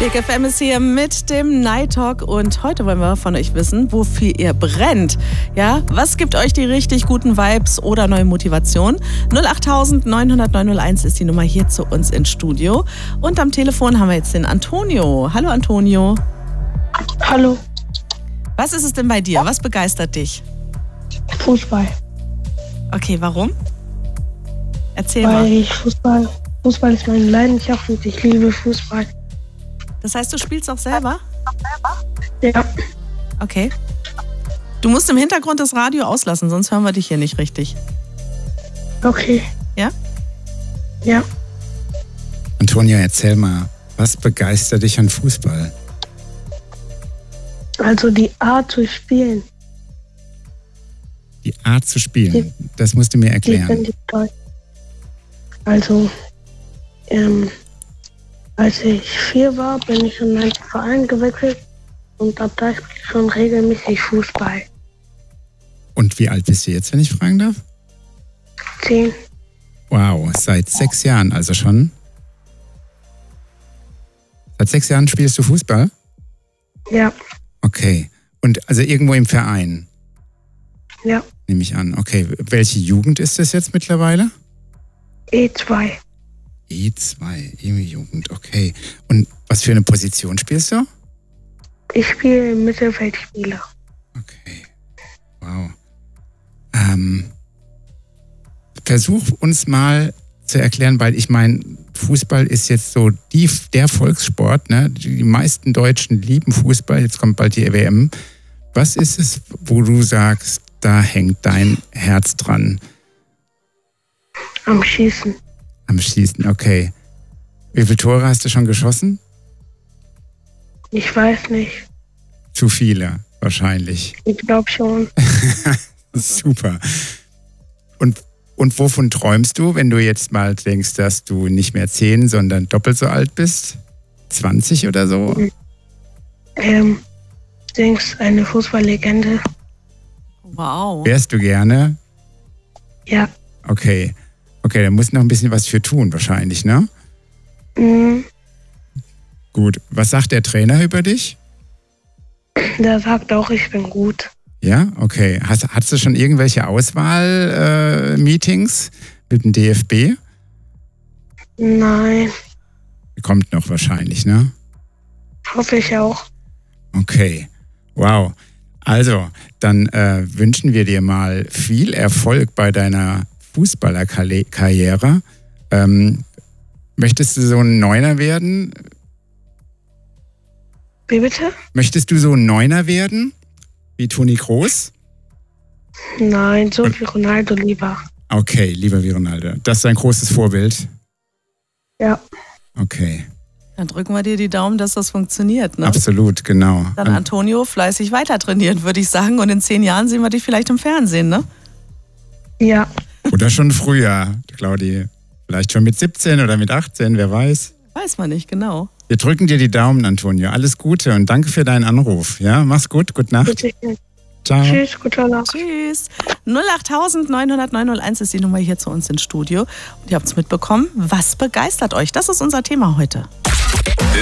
Big FM ist hier mit dem Night Talk und heute wollen wir von euch wissen, wofür ihr brennt. Ja, was gibt euch die richtig guten Vibes oder neue Motivation? 08000 900 901 ist die Nummer hier zu uns ins Studio. Und am Telefon haben wir jetzt den Antonio. Hallo Antonio. Hallo. Was ist es denn bei dir? Was begeistert dich? Fußball. Okay, warum? Erzähl Weil mal. ich Fußball ist meine Leidenschaft und ich liebe Fußball. Das heißt, du spielst auch selber? Ja. Okay. Du musst im Hintergrund das Radio auslassen, sonst hören wir dich hier nicht richtig. Okay. Ja? Ja. Antonio, erzähl mal, was begeistert dich an Fußball? Also die Art zu spielen. Die Art zu spielen, das musst du mir Die erklären. finde ich toll. Also, als ich 4 war, bin ich in einen Verein gewechselt und ab da spiele ich schon regelmäßig Fußball. Und wie alt bist du jetzt, wenn ich fragen darf? 10. Wow, seit 6 Jahren also schon? Seit 6 Jahren spielst du Fußball? Ja. Okay. Und also irgendwo im Verein, Ja. nehme ich an. Okay, welche Jugend ist das jetzt mittlerweile? E2. E2, E-Jugend, okay. Und was für eine Position spielst du? Ich spiele Mittelfeldspieler. Okay, wow. Versuch uns mal zu erklären, weil ich meine, Fußball ist jetzt so der Volkssport, ne? Die meisten Deutschen lieben Fußball, jetzt kommt bald die WM. Was ist es, wo du sagst, da hängt dein Herz dran? Am Schießen. Am Schießen, okay. Wie viele Tore hast du schon geschossen? Ich weiß nicht. Zu viele, wahrscheinlich. Ich glaube schon. Super. Und wovon träumst du, wenn du jetzt mal denkst, dass du nicht mehr 10, sondern doppelt so alt bist? 20 oder so? Denkst eine Fußballlegende? Wow. Wärst du gerne? Ja. Okay. Okay, da musst du noch ein bisschen was für tun wahrscheinlich, ne? Mhm. Gut. Was sagt der Trainer über dich? Der sagt auch, ich bin gut. Ja, okay. Hast du schon irgendwelche Auswahl-Meetings mit dem DFB? Nein, Kommt noch wahrscheinlich, ne? hoffe ich auch. Okay. Wow. Also, dann wünschen wir dir mal viel Erfolg bei deiner Fußballerkarriere. Möchtest du so ein Neuner werden? Wie bitte? Möchtest du so ein Neuner werden? Wie Toni Kroos? Nein, so wie Ronaldo lieber. Okay, lieber wie Ronaldo. Das ist ein großes Vorbild. Ja. Okay. Dann drücken wir dir die Daumen, dass das funktioniert, ne? Absolut, genau. Dann Antonio fleißig weiter trainieren, würde ich sagen. Und in 10 Jahren sehen wir dich vielleicht im Fernsehen, ne? Ja. Oder schon früher, Claudi. Vielleicht schon mit 17 oder mit 18, wer weiß. Weiß man nicht, genau. Wir drücken dir die Daumen, Antonio. Alles Gute und danke für deinen Anruf. Ja, mach's gut. Gute Nacht. Bitte. Ciao. Tschüss, gute Nacht. Tschüss. 08000 900 901 ist die Nummer hier zu uns ins Studio. Und ihr habt es mitbekommen. Was begeistert euch? Das ist unser Thema heute.